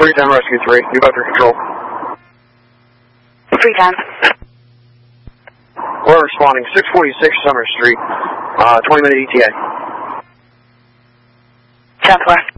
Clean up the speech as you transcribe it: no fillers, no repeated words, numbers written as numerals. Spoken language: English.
Freetown Rescue 3, you vector control. Freetown. We're responding 646 Summer Street, 20-minute ETA. 10-4.